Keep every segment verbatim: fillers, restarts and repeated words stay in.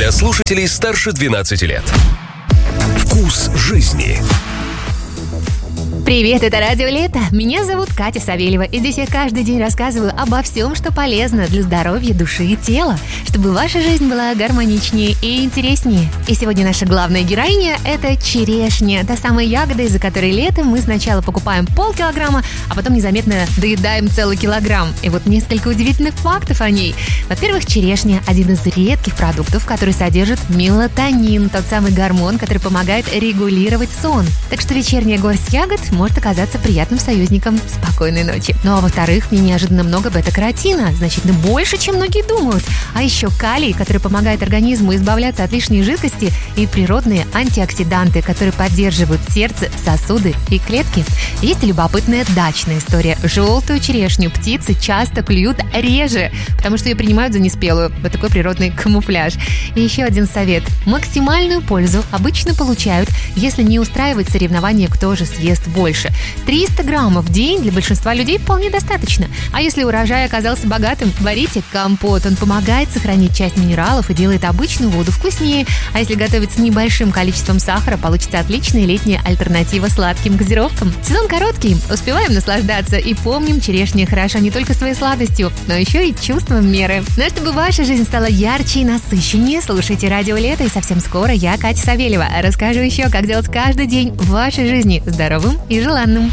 для слушателей старше двенадцати лет. Вкус жизни. Привет, это Радио Лето. Меня зовут Катя Савельева, и здесь я каждый день рассказываю обо всем, что полезно для здоровья души и тела, чтобы ваша жизнь была гармоничнее и интереснее. И сегодня наша главная героиня – это черешня, та самая ягода, из-за которой летом мы сначала покупаем полкилограмма, а потом незаметно доедаем целый килограмм. И вот несколько удивительных фактов о ней. Во-первых, черешня – один из редких продуктов, который содержит мелатонин, тот самый гормон, который помогает регулировать сон. Так что вечерняя горсть ягод может оказаться приятным союзником. Спокойной ночи. Ну а во-вторых, в ней неожиданно много бета-каротина, значительно больше, чем многие думают. А еще калий, который помогает организму избавляться от лишней жидкости, и природные антиоксиданты, которые поддерживают сердце, сосуды и клетки. Есть любопытная дачная история. Желтую черешню птицы часто клюют реже, потому что ее принимают за неспелую. Вот такой природный камуфляж. И еще один совет. Максимальную пользу обычно получают, если не устраивать соревнования, кто же съест больше. триста граммов в день для большинства людей вполне достаточно. А если урожай оказался богатым, варите компот. Он помогает сохранить часть минералов и делает обычную воду вкуснее. А если готовить с небольшим количеством сахара, получится отличная летняя альтернатива сладким газировкам. Сезон короткий, успеваем наслаждаться и помним, черешня хороша не только своей сладостью, но еще и чувством меры. Но чтобы ваша жизнь стала ярче и насыщеннее, слушайте Радио Лето, и совсем скоро я, Катя Савельева, расскажу еще, как делать каждый день в вашей жизни здоровым и желанным.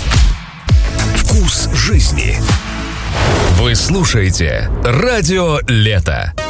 Вкус жизни. Вы слушаете Радио Лето.